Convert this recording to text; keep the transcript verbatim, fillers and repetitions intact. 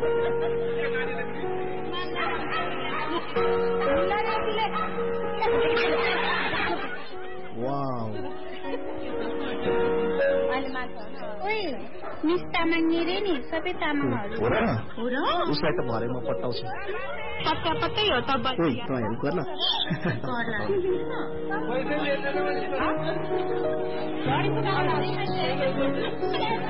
wow ओइ miss Tamang रे नि सबै तामाङहरू हो र हो र उसलाई त भरे म पटाउँछु पत्ता पत्तै हो त ओइ त हेल्प गर्न गर्न